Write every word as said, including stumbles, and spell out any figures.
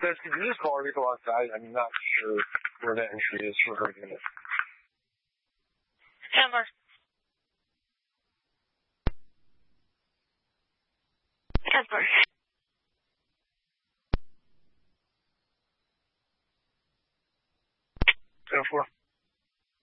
says, could you just call her to go outside? I'm not sure where the entry is for her unit. Handler. Handler. ten four.